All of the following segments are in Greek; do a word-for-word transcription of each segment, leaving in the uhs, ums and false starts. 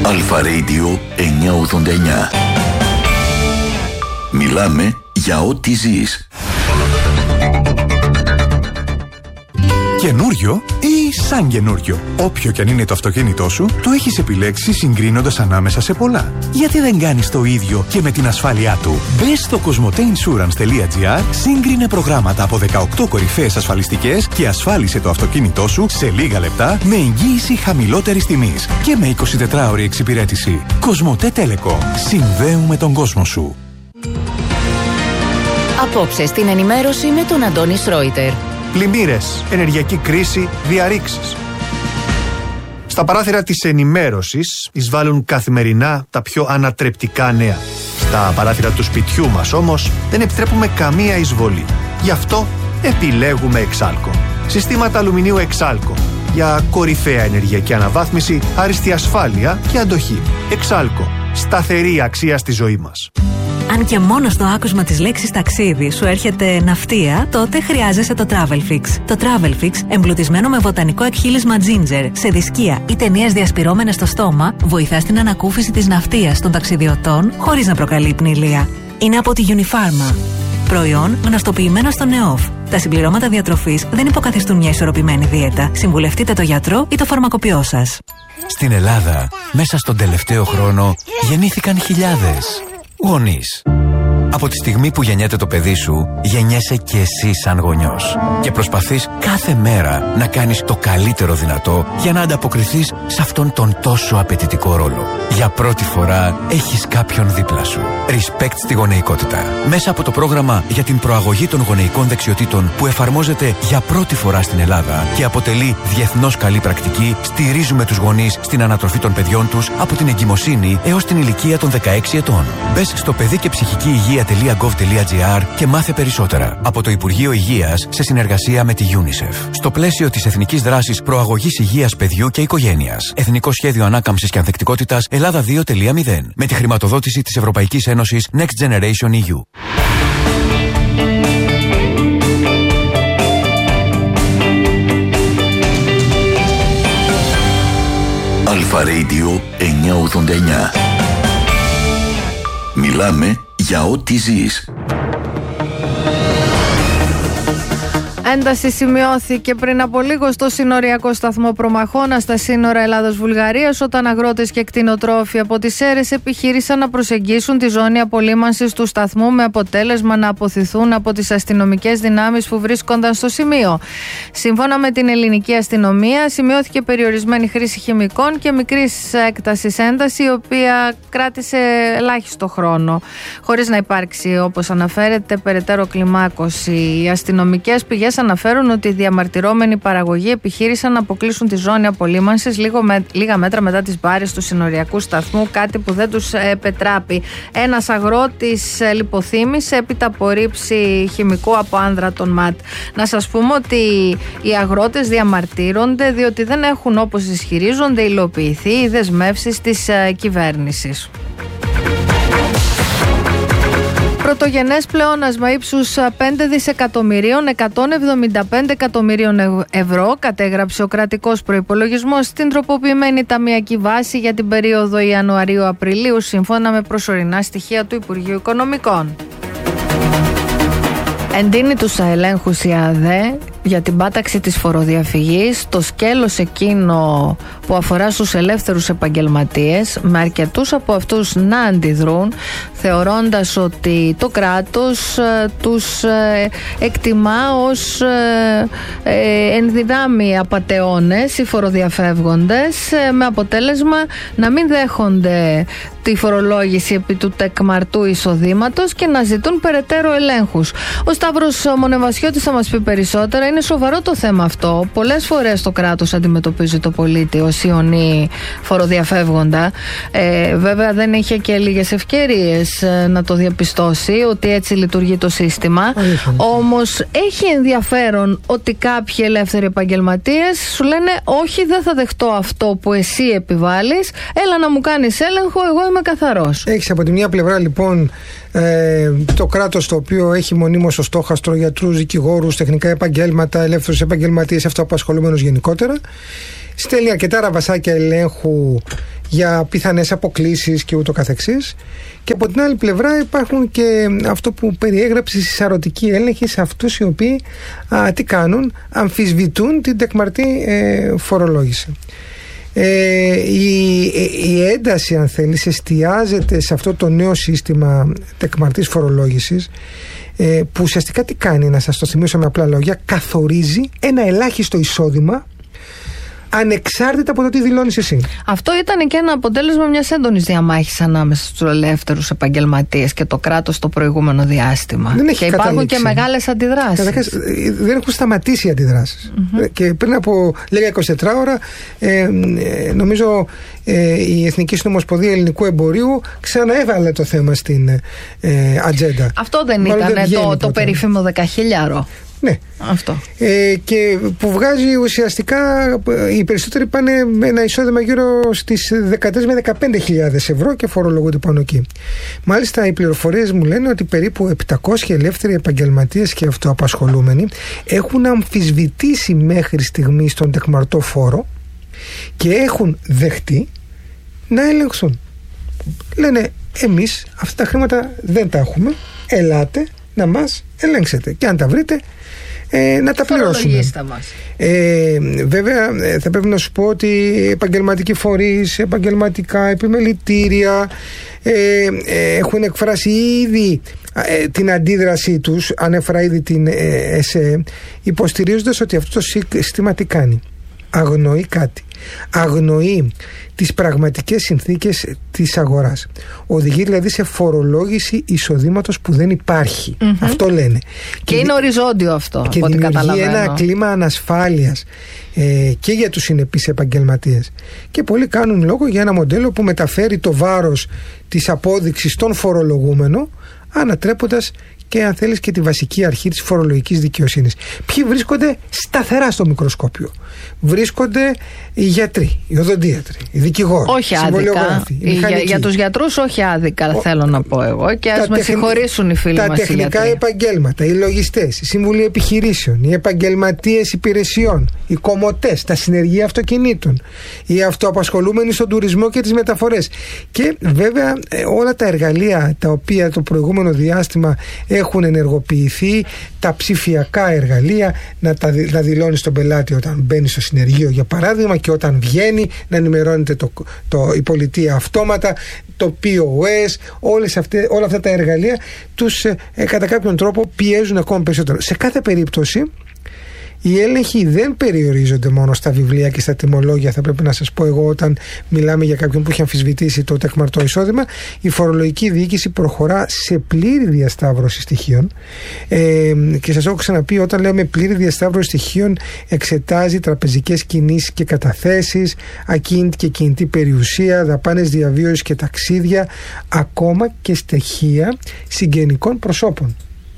Αλφα Radio εννιακόσια ογδόντα εννιά. Μιλάμε για ό,τι ζεις. Καινούριο ή σαν καινούριο. Όποιο κι αν είναι το αυτοκίνητό σου, το έχεις επιλέξει συγκρίνοντας ανάμεσα σε πολλά. Γιατί δεν κάνεις το ίδιο και με την ασφάλειά του? Μπες στο κοσμοτέινσουρανς τελεία τζι άρ, σύγκρινε προγράμματα από δεκαοκτώ κορυφαίες ασφαλιστικές και ασφάλισε το αυτοκίνητό σου σε λίγα λεπτά με εγγύηση χαμηλότερης τιμής και με εικοσιτετράωρη εξυπηρέτηση. Κοσμοτέ Telecom. Συνδέουμε τον κόσμο σου. Απόψε στην ενημέρωση με τον Αντώνη Σρόιτερ. Πλημμύρες, ενεργειακή κρίση, διαρρήξεις. Στα παράθυρα της ενημέρωσης εισβάλλουν καθημερινά τα πιο ανατρεπτικά νέα. Στα παράθυρα του σπιτιού μας όμως δεν επιτρέπουμε καμία εισβολή. Γι' αυτό επιλέγουμε Εξάλκο. Συστήματα αλουμινίου Εξάλκο. Για κορυφαία ενεργειακή αναβάθμιση, άριστη ασφάλεια και αντοχή. Εξάλκο. Σταθερή αξία στη ζωή μας. Αν και μόνο στο άκουσμα της λέξης ταξίδι σου έρχεται ναυτία, τότε χρειάζεσαι το Travelfix. Το Travelfix, εμπλουτισμένο με βοτανικό εκχύλισμα ginger, σε δισκία ή ταινίες διασπυρώμενες στο στόμα, βοηθά στην ανακούφιση της ναυτίας των ταξιδιωτών χωρίς να προκαλεί πνηλία. Είναι από τη Unifarma. Προϊόν γνωστοποιημένο στο ΝΕΟΦ. Τα συμπληρώματα διατροφής δεν υποκαθιστούν μια ισορροπημένη δίαιτα. Συμβουλευτείτε το γιατρό ή το φαρμακοποιό σας. Στην Ελλάδα, μέσα στον τελευταίο χρόνο, γεννήθηκαν χιλιάδες γονείς. Από τη στιγμή που γεννιέται το παιδί σου, γεννιέσαι και εσύ σαν γονιός. Και προσπαθείς κάθε μέρα να κάνεις το καλύτερο δυνατό για να ανταποκριθείς σε αυτόν τον τόσο απαιτητικό ρόλο. Για πρώτη φορά έχεις κάποιον δίπλα σου. Respect στη γονεϊκότητα. Μέσα από το πρόγραμμα για την προαγωγή των γονεϊκών δεξιοτήτων που εφαρμόζεται για πρώτη φορά στην Ελλάδα και αποτελεί διεθνώς καλή πρακτική, στηρίζουμε τους γονείς στην ανατροφή των παιδιών τους από την εγκυμοσύνη έως την ηλικία των δεκαέξι ετών. Μπες στο παιδί και ψυχική υγεία τελεία γκοβ τελεία τζι άρ και μάθε περισσότερα. Από το Υπουργείο Υγείας σε συνεργασία με τη UNICEF. Στο πλαίσιο της Εθνικής Δράσης Προαγωγής Υγείας Παιδιού και Οικογένειας. Εθνικό Σχέδιο Ανάκαμψης και Ανθεκτικότητας Ελλάδα δύο τελεία μηδέν. Με τη χρηματοδότηση της Ευρωπαϊκής Ένωσης Next Generation ι γιου. Αλφα Radio εννιακόσια ογδόντα εννιά. Μιλάμε για ό,τι ζεις. Ένταση σημειώθηκε πριν από λίγο στο συνοριακό σταθμό Προμαχώνα στα σύνορα Ελλάδος-Βουλγαρίας, όταν αγρότες και κτηνοτρόφοι από τις Σέρρες επιχείρησαν να προσεγγίσουν τη ζώνη απολύμανσης του σταθμού, με αποτέλεσμα να αποθηθούν από τις αστυνομικές δυνάμεις που βρίσκονταν στο σημείο. Σύμφωνα με την ελληνική αστυνομία, σημειώθηκε περιορισμένη χρήση χημικών και μικρής έκτασης ένταση, η οποία κράτησε ελάχιστο χρόνο, χωρίς να υπάρξει, όπως αναφέρεται, περαιτέρω κλιμάκωση. Οι αστυνομικές πηγές αναφέρουν ότι οι διαμαρτυρόμενοι παραγωγοί επιχείρησαν να αποκλείσουν τη ζώνη απολύμανσης λίγο με, λίγα μέτρα μετά τις μπάρες του συνοριακού σταθμού, κάτι που δεν τους επετράπει. Ένας αγρότης λιποθύμησε έπειτα από ρήψη χημικού από άνδρα των ΜΑΤ. Να σας πούμε ότι οι αγρότες διαμαρτύρονται διότι δεν έχουν, όπως ισχυρίζονται, υλοποιηθεί οι δεσμεύσεις της κυβέρνησης. Πρωτογενές πλεόνασμα ύψους πέντε δισεκατομμυρίων εκατόν εβδομήντα πέντε εκατομμυρίων ευρώ κατέγραψε ο κρατικός προϋπολογισμός στην τροποποιημένη ταμειακή βάση για την περίοδο Ιανουαρίου-Απριλίου, σύμφωνα με προσωρινά στοιχεία του Υπουργείου Οικονομικών. Εντείνει τους ελέγχους η ΑΔΕ για την πάταξη της φοροδιαφυγής, το σκέλος εκείνο που αφορά στους ελεύθερους επαγγελματίες, με αρκετούς από αυτούς να αντιδρούν, θεωρώντας ότι το κράτος ε, τους ε, εκτιμά ως ε, ε, ενδυνάμει απατεώνες ή φοροδιαφεύγοντες, ε, με αποτέλεσμα να μην δέχονται τη φορολόγηση επί του τεκμαρτού εισοδήματος και να ζητούν περαιτέρω ελέγχους. Ο Σταύρος Μονεβασιώτης θα μας πει περισσότερα. Είναι σοβαρό το θέμα αυτό. Πολλές φορές το κράτος αντιμετωπίζει το πολίτη ως ιονή φοροδιαφεύγοντα. Ε, βέβαια δεν είχε και λίγες ευκαιρίες ε, να το διαπιστώσει ότι έτσι λειτουργεί το σύστημα. Όμως έχει ενδιαφέρον ότι κάποιοι ελεύθεροι επαγγελματίες σου λένε όχι, δεν θα δεχτώ αυτό που εσύ επιβάλλεις, έλα να μου κάνεις έλεγχο, εγώ είμαι καθαρός. Έχεις από τη μια πλευρά λοιπόν ε, το κράτος, το οποίο έχει μονίμως στο στόχαστρο γιατρούς, δικηγόρους, τεχνικά επαγγέλματα, ελεύθερους επαγγελματίες, αυτοαπασχολούμενους γενικότερα. Στέλνει αρκετά ραβασάκια ελέγχου για πιθανές αποκλίσεις και ούτω καθεξής. Και από την άλλη πλευρά υπάρχουν και αυτό που περιέγραψε η σαρωτική έλεγχη σε αυτούς οι οποίοι α, τι κάνουν, αμφισβητούν την τεκμαρτή ε, φορολόγηση. Ε, η, η ένταση, αν θέλεις, εστιάζεται σε αυτό το νέο σύστημα τεκμαρτής φορολόγησης, ε, που ουσιαστικά τι κάνει, να σας το θυμίσω με απλά λόγια, καθορίζει ένα ελάχιστο εισόδημα ανεξάρτητα από το τι δηλώνεις εσύ. Αυτό ήταν και ένα αποτέλεσμα μιας έντονης διαμάχης ανάμεσα στους ελεύθερους επαγγελματίες και το κράτος το προηγούμενο διάστημα. Δεν έχει και υπάρχουν καταλήξει. και μεγάλες αντιδράσεις. Καταρχάς, δεν έχουν σταματήσει οι αντιδράσεις. Mm-hmm. Και πριν από λίγα εικοσιτετρά ώρα, ε, ε, νομίζω ε, η Εθνική Συνομοσπονδία Ελληνικού Εμπορίου ξαναέβαλε το θέμα στην ε, ατζέντα. Αυτό δεν Μάλλον ήταν δεν το, το περίφημο δεκαχίλιαρο. Ναι. Αυτό. Ε, και που βγάζει ουσιαστικά, οι περισσότεροι πάνε με ένα εισόδημα γύρω στις δεκατρείς με δεκαπέντε χιλιάδες ευρώ και φορολογούνται πάνω εκεί. Μάλιστα, οι πληροφορίες μου λένε ότι περίπου επτακόσιοι ελεύθεροι επαγγελματίες και αυτοαπασχολούμενοι έχουν αμφισβητήσει μέχρι στιγμής τον τεκμαρτό φόρο και έχουν δεχτεί να ελεγχθούν. Λένε, εμείς αυτά τα χρήματα δεν τα έχουμε, ελάτε να μας ελέγξετε και αν τα βρείτε, Ε, να τα πληρώσουμε. Ε, βέβαια, θα πρέπει να σου πω ότι επαγγελματικοί φορείς, επαγγελματικά επιμελητήρια ε, ε, έχουν εκφράσει ήδη ε, την αντίδρασή τους, ανέφερα ήδη την ε, ΕΣΕ, υποστηρίζοντας ότι αυτό το σύστημα τι κάνει. Αγνοεί κάτι. Αγνοεί τις πραγματικές συνθήκες της αγοράς. Οδηγεί δηλαδή σε φορολόγηση εισοδήματος που δεν υπάρχει. Mm-hmm. Αυτό λένε. Και, και είναι οριζόντιο αυτό, και από ό,τι δημιουργεί καταλαβαίνω. ένα κλίμα ανασφάλειας ε, και για τους συνεπείς επαγγελματίες. Και πολλοί κάνουν λόγο για ένα μοντέλο που μεταφέρει το βάρος της απόδειξης στον φορολογούμενο, ανατρέποντας και αν θέλεις και τη βασική αρχή της φορολογικής δικαιοσύνης. Ποιοι βρίσκονται σταθερά στο μικροσκόπιο? Βρίσκονται οι γιατροί, οι οδοντίατροι, οι δικηγόροι, όχι οι άδικα. οι για, για τους γιατρούς όχι άδικα, Ο, θέλω να πω εγώ, και ας με τεχνη... συγχωρήσουν οι φίλοι τα μας οι γιατροί. Τα τεχνικά επαγγέλματα, οι λογιστές, οι σύμβουλοι επιχειρήσεων, οι επαγγελματίες υπηρεσιών, οι κομμωτές, τα συνεργεία αυτοκινήτων, οι αυτοαπασχολούμενοι στον τουρισμό και τις μεταφορές. Και βέβαια όλα τα εργαλεία τα οποία το προηγούμενο διάστημα έχουν ενεργοποιηθεί, τα ψηφιακά εργαλεία, να, τα, να δηλώνει στον πελάτη όταν μπαίνει στο συνεργείο για παράδειγμα, και όταν βγαίνει να ενημερώνεται το, το, η πολιτεία αυτόματα, το πι ο ες, όλες αυτές, όλα αυτά τα εργαλεία τους ε, κατά κάποιον τρόπο πιέζουν ακόμα περισσότερο. Σε κάθε περίπτωση οι έλεγχοι δεν περιορίζονται μόνο στα βιβλία και στα τιμολόγια, θα πρέπει να σας πω εγώ, όταν μιλάμε για κάποιον που έχει αμφισβητήσει το τεκμαρτό εισόδημα. Η φορολογική διοίκηση προχωρά σε πλήρη διασταύρωση στοιχείων ε, και σας έχω ξαναπεί, όταν λέμε πλήρη διασταύρωση στοιχείων, εξετάζει τραπεζικές κινήσεις και καταθέσεις, ακίνητη και κινητή περιουσία, δαπάνες διαβίωσης και ταξίδια, ακόμα και στοιχεία συγγενικών προσώπων,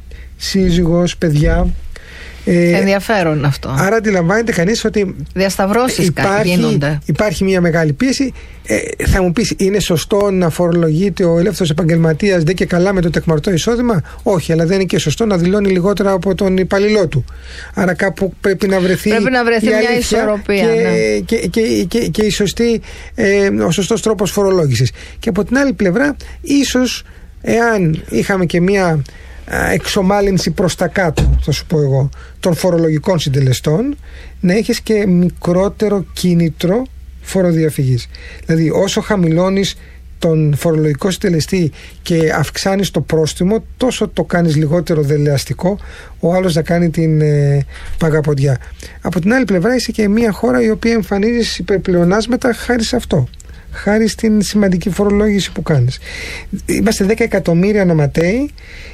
σύζυγος, παιδιά. Ε, Ενδιαφέρον αυτό. Άρα αντιλαμβάνεται κανείς ότι διασταυρώσεις υπάρχει, γίνονται. Υπάρχει μια μεγάλη πίεση. Ε, θα μου πεις, είναι σωστό να φορολογείται ο ελεύθερος επαγγελματίας δεν και καλά με το τεκμαρτό εισόδημα? Όχι, αλλά δεν είναι και σωστό να δηλώνει λιγότερα από τον υπαλληλό του. Άρα κάπου πρέπει να βρεθεί, πρέπει να βρεθεί μια ισορροπία και, ναι. και, και, και, και η σωστή, ε, ο σωστός τρόπος φορολόγησης. Και από την άλλη πλευρά, ίσως εάν είχαμε και μια εξομάλυνση προς τα κάτω, θα σου πω εγώ, των φορολογικών συντελεστών, να έχεις και μικρότερο κίνητρο φοροδιαφυγής. Δηλαδή όσο χαμηλώνεις τον φορολογικό συντελεστή και αυξάνεις το πρόστιμο, τόσο το κάνεις λιγότερο δελεαστικό ο άλλος να κάνει την ε, παγαποντιά. Από την άλλη πλευρά είσαι και μια χώρα η οποία εμφανίζει υπερπλεονάσματα χάρη σε αυτό, χάρη στην σημαντική φορολόγηση που κάνεις. Είμαστε δέκα εκατομμύρια ονοματέοι,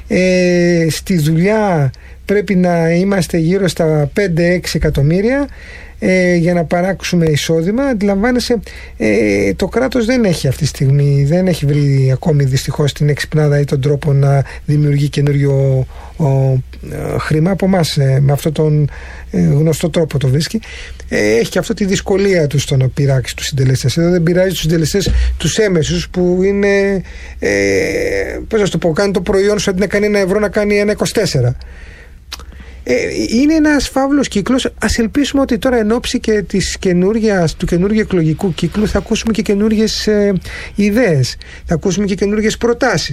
ε, στη δουλειά πρέπει να είμαστε γύρω στα πέντε έξι εκατομμύρια ε, για να παράξουμε εισόδημα. Αντιλαμβάνεσαι, ε, το κράτος δεν έχει αυτή τη στιγμή, δεν έχει βρει ακόμη δυστυχώς την εξυπνάδα ή τον τρόπο να δημιουργεί καινούριο ο, ο, χρήμα από εμάς, ε, με αυτόν τον ε, γνωστό τρόπο το βρίσκει. Ε, έχει και αυτό τη δυσκολία του στο να πειράξει τους συντελεστές. Εδώ δεν πειράζει τους συντελεστές τους έμεσους που είναι, ε, πώς να το πω, κάνει το προϊόν σου αντί να κάνει ένα ευρώ να κάνει ένα είκοσι τέσσερα. Ε, είναι ένας φαύλος κύκλος. Ας ελπίσουμε ότι τώρα εν ώψη και της καινούργιας, του καινούργιου εκλογικού κύκλου θα ακούσουμε και καινούργιες ε, ιδέες, θα ακούσουμε και καινούργιες προτάσεις.